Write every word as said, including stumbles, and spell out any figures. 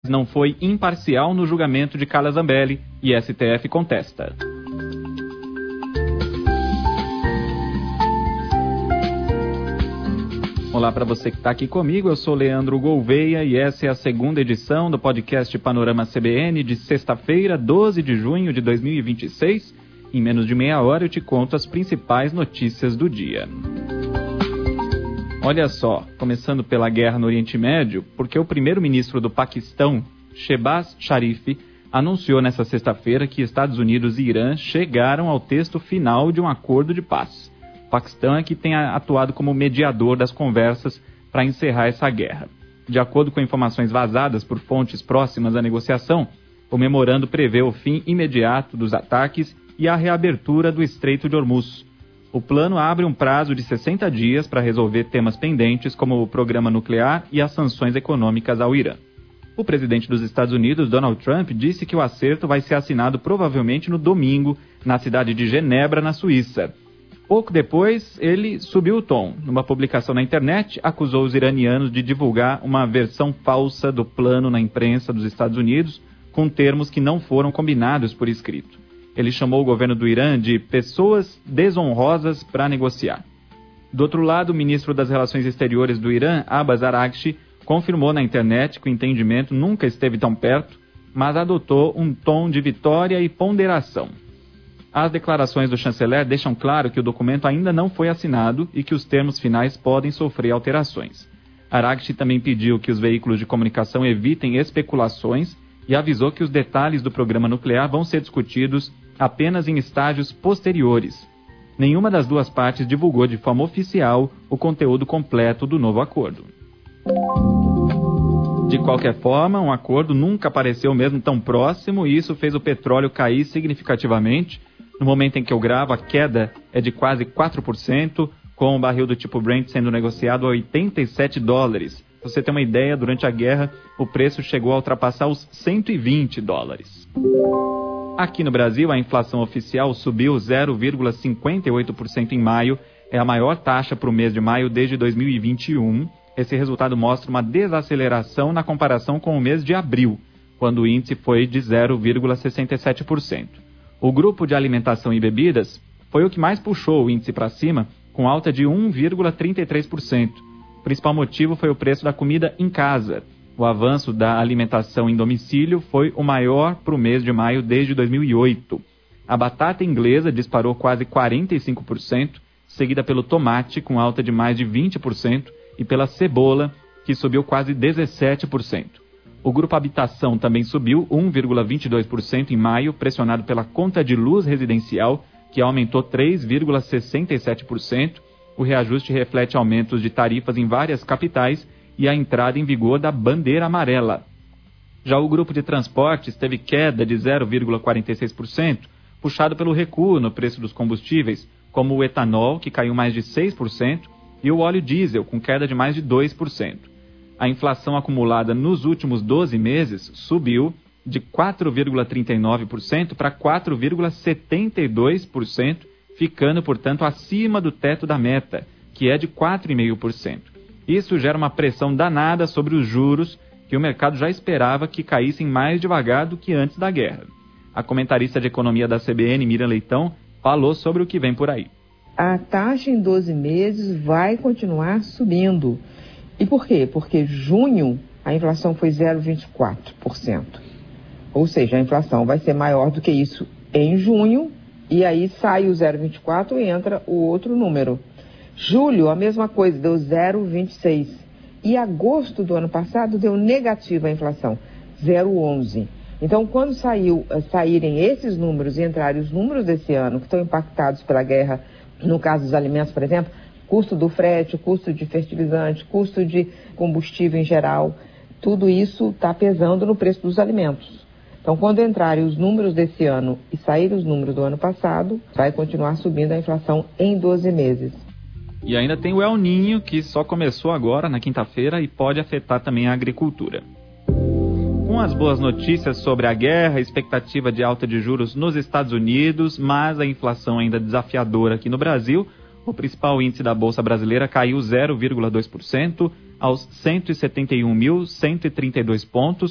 não foi imparcial no julgamento de Carla Zambelli e S T F contesta. Olá para você que está aqui comigo, eu sou Leandro Gouveia e essa é a segunda edição do podcast Panorama C B N de sexta-feira, doze de junho de dois mil e vinte e seis. Em menos de meia hora eu te conto as principais notícias do dia. Olha só, começando pela guerra no Oriente Médio, porque o primeiro-ministro do Paquistão, Shehbaz Sharif, anunciou nesta sexta-feira que Estados Unidos e Irã chegaram ao texto final de um acordo de paz. O Paquistão é que tem atuado como mediador das conversas para encerrar essa guerra. De acordo com informações vazadas por fontes próximas à negociação, o memorando prevê o fim imediato dos ataques e a reabertura do Estreito de Hormuz. O plano abre um prazo de sessenta dias para resolver temas pendentes como o programa nuclear e as sanções econômicas ao Irã. O presidente dos Estados Unidos, Donald Trump, disse que o acerto vai ser assinado provavelmente no domingo, na cidade de Genebra, na Suíça. Pouco depois, ele subiu o tom. Numa publicação na internet, acusou os iranianos de divulgar uma versão falsa do plano na imprensa dos Estados Unidos, com termos que não foram combinados por escrito. Ele chamou o governo do Irã de pessoas desonrosas para negociar. Do outro lado, o ministro das Relações Exteriores do Irã, Abbas Araghchi, confirmou na internet que o entendimento nunca esteve tão perto, mas adotou um tom de vitória e ponderação. As declarações do chanceler deixam claro que o documento ainda não foi assinado e que os termos finais podem sofrer alterações. Araghchi também pediu que os veículos de comunicação evitem especulações e avisou que os detalhes do programa nuclear vão ser discutidos apenas em estágios posteriores. Nenhuma das duas partes divulgou de forma oficial o conteúdo completo do novo acordo. De qualquer forma, um acordo nunca pareceu mesmo tão próximo e isso fez o petróleo cair significativamente. No momento em que eu gravo, a queda é de quase quatro por cento, com o barril do tipo Brent sendo negociado a oitenta e sete dólares. Pra você ter uma ideia, durante a guerra, o preço chegou a ultrapassar os cento e vinte dólares. Aqui no Brasil, a inflação oficial subiu zero vírgula cinquenta e oito por cento em maio, é a maior taxa para o mês de maio desde dois mil e vinte e um. Esse resultado mostra uma desaceleração na comparação com o mês de abril, quando o índice foi de zero vírgula sessenta e sete por cento. O grupo de alimentação e bebidas foi o que mais puxou o índice para cima, com alta de um vírgula trinta e três por cento. O principal motivo foi o preço da comida em casa. O avanço da alimentação em domicílio foi o maior para o mês de maio desde dois mil e oito. A batata inglesa disparou quase quarenta e cinco por cento, seguida pelo tomate, com alta de mais de vinte por cento, e pela cebola, que subiu quase dezessete por cento. O grupo habitação também subiu um vírgula vinte e dois por cento em maio, pressionado pela conta de luz residencial, que aumentou três vírgula sessenta e sete por cento. O reajuste reflete aumentos de tarifas em várias capitais e a entrada em vigor da bandeira amarela. Já o grupo de transportes teve queda de zero vírgula quarenta e seis por cento, puxado pelo recuo no preço dos combustíveis, como o etanol, que caiu mais de seis por cento, e o óleo diesel, com queda de mais de dois por cento. A inflação acumulada nos últimos doze meses subiu de quatro vírgula trinta e nove por cento para quatro vírgula setenta e dois por cento, ficando, portanto, acima do teto da meta, que é de quatro vírgula cinco por cento. Isso gera uma pressão danada sobre os juros, que o mercado já esperava que caíssem mais devagar do que antes da guerra. A comentarista de economia da C B N, Miriam Leitão, falou sobre o que vem por aí. A taxa em doze meses vai continuar subindo. E por quê? Porque junho a inflação foi zero vírgula vinte e quatro por cento. Ou seja, a inflação vai ser maior do que isso em junho, e aí sai o zero vírgula vinte e quatro e entra o outro número. Julho, a mesma coisa, deu zero vírgula vinte e seis. E agosto do ano passado deu negativa a inflação, zero vírgula onze. Então, quando saiu, saírem esses números e entrarem os números desse ano, que estão impactados pela guerra, no caso dos alimentos, por exemplo, custo do frete, custo de fertilizante, custo de combustível em geral, tudo isso está pesando no preço dos alimentos. Então, quando entrarem os números desse ano e saírem os números do ano passado, vai continuar subindo a inflação em doze meses. E ainda tem o El Niño, que só começou agora, na quinta-feira, e pode afetar também a agricultura. Com as boas notícias sobre a guerra, a expectativa de alta de juros nos Estados Unidos, mas a inflação ainda desafiadora aqui no Brasil, o principal índice da Bolsa Brasileira caiu zero vírgula dois por cento aos cento e setenta e um mil cento e trinta e dois pontos,